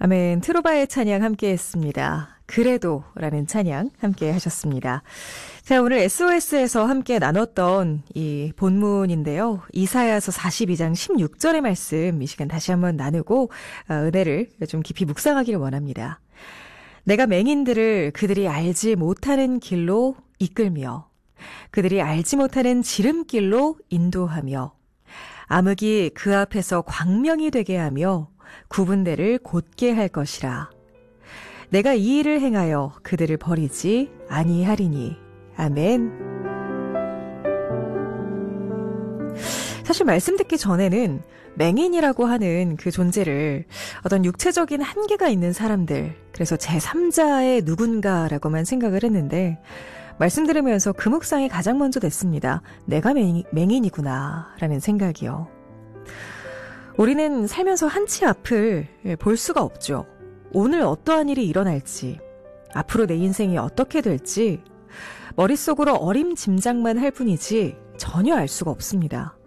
아멘. 트로바의 찬양 함께 했습니다. 그래도 라는 찬양 함께 하셨습니다. 자, 오늘 SOS에서 함께 나눴던 이 본문인데요. 이사야서 42장 16절의 말씀 이 시간 다시 한번 나누고 은혜를 좀 깊이 묵상하기를 원합니다. 내가 맹인들을 그들이 알지 못하는 길로 이끌며 그들이 알지 못하는 지름길로 인도하며 암흑이 그 앞에서 광명이 되게 하며 구분대를 곧게 할 것이라. 내가 이 일을 행하여 그들을 버리지 아니하리니. 아멘. 사실 말씀 듣기 전에는 맹인이라고 하는 그 존재를 어떤 육체적인 한계가 있는 사람들, 그래서 제3자의 누군가라고만 생각을 했는데 말씀 들으면서 그 묵상이 가장 먼저 됐습니다. 내가 맹인이구나 라는 생각이요. 우리는 살면서 한치 앞을 볼 수가 없죠. 오늘 어떠한 일이 일어날지, 앞으로 내 인생이 어떻게 될지 머릿속으로 어림짐작만 할 뿐이지 전혀 알 수가 없습니다.